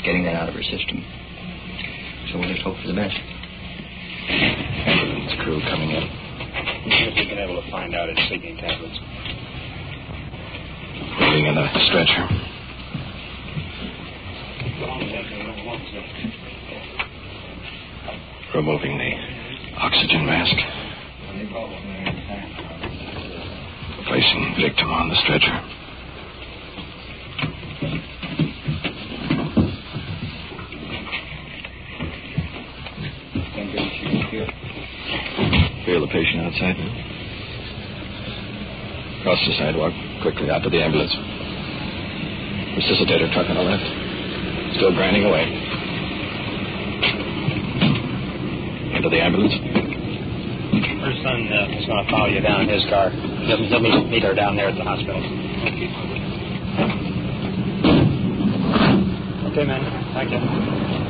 getting that out of her system. So we'll just hope for the best. Ambulance crew coming in. If we've been able to find out it's sleeping tablets. Putting in a stretcher. Removing the oxygen mask. Placing victim on the stretcher. Feel the patient outside now. Across the sidewalk, quickly out to the ambulance. Resuscitator truck on the left. Still grinding away. Into the ambulance. Her son is going to follow you down in his car. He'll meet her down there at the hospital. Okay, man. Thank you.